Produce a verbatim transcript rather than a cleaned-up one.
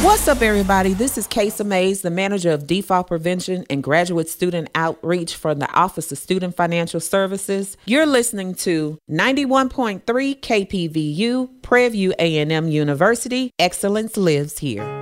What's up, everybody? This is Kaysa Mays, the manager of Default Prevention and Graduate Student Outreach for the Office of Student Financial Services. You're listening to ninety-one point three K P V U, Prairie View A and M University. Excellence lives here.